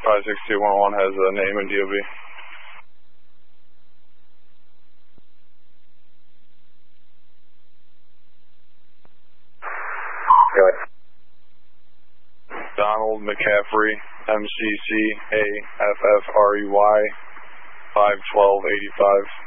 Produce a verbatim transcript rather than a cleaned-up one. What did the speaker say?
five six two one one has a name and D O B. Go ahead. Donald McCaffrey, M C C A F F R E Y, five twelve eighty-five.